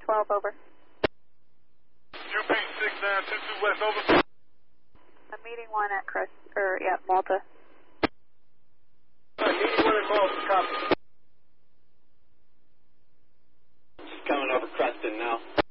12, over. UP 6922 West, over. I'm meeting 1 at Malta. Meeting 1 at Malta, copy. Just coming over Creston now.